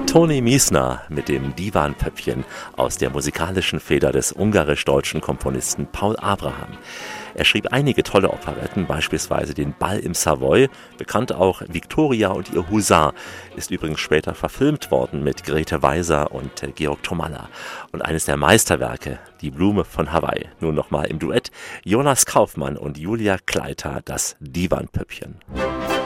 Toni Miesner mit dem Divan-Pöppchen aus der musikalischen Feder des ungarisch-deutschen Komponisten Paul Abraham. Er schrieb einige tolle Operetten, beispielsweise den Ball im Savoy, bekannt auch Viktoria und ihr Husar, ist übrigens später verfilmt worden mit Grete Weiser und Georg Tomalla. Und eines der Meisterwerke, Die Blume von Hawaii, nun nochmal im Duett Jonas Kaufmann und Julia Kleiter, das Divan-Pöppchen.